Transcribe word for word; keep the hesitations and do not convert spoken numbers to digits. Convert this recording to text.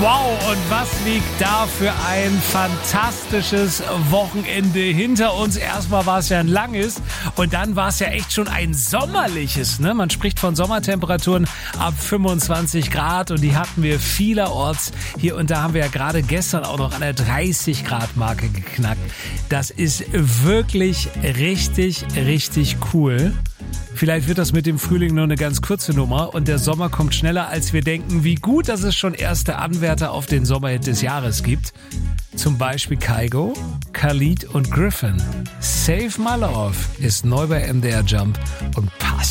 Wow, und was liegt da für ein fantastisches Wochenende hinter uns. Erstmal war es ja ein langes und dann war es ja echt schon ein sommerliches. Ne? Man spricht von Sommertemperaturen ab fünfundzwanzig Grad und die hatten wir vielerorts. Hier und da haben wir ja gerade gestern auch noch an der dreißig Grad Marke geknackt. Das ist wirklich richtig, richtig cool. Vielleicht wird das mit dem Frühling nur eine ganz kurze Nummer und der Sommer kommt schneller, als wir denken. Wie gut, dass es schon erste Anwärter auf den Sommerhit des Jahres gibt. Zum Beispiel Kygo, Khalid und Griffin. Save My Love ist neu bei M D R Jump und passt